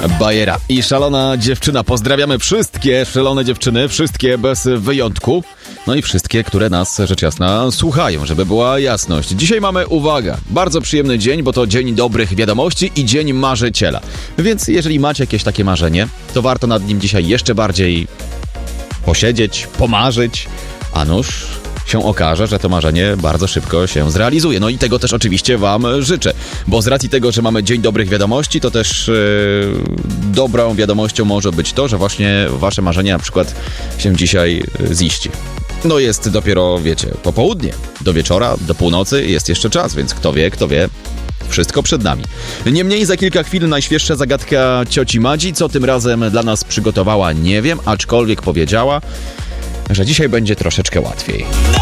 Bajera i szalona dziewczyna. Pozdrawiamy wszystkie szalone dziewczyny, wszystkie bez wyjątku. No i wszystkie, które nas, rzecz jasna, słuchają, żeby była jasność. Dzisiaj mamy, uwaga, bardzo przyjemny dzień, bo to dzień dobrych wiadomości i dzień marzyciela. Więc jeżeli macie jakieś takie marzenie, to warto nad nim dzisiaj jeszcze bardziej posiedzieć, pomarzyć, a nuż się okaże, że to marzenie bardzo szybko się zrealizuje. No i tego też oczywiście wam życzę, bo z racji tego, że mamy Dzień Dobrych Wiadomości, to też dobrą wiadomością może być to, że właśnie wasze marzenie na przykład się dzisiaj ziści. No jest dopiero, wiecie, popołudnie, do wieczora, do północy jest jeszcze czas, więc kto wie, wszystko przed nami. Niemniej za kilka chwil najświeższa zagadka cioci Madzi, co tym razem dla nas przygotowała, nie wiem, aczkolwiek powiedziała, że dzisiaj będzie troszeczkę łatwiej.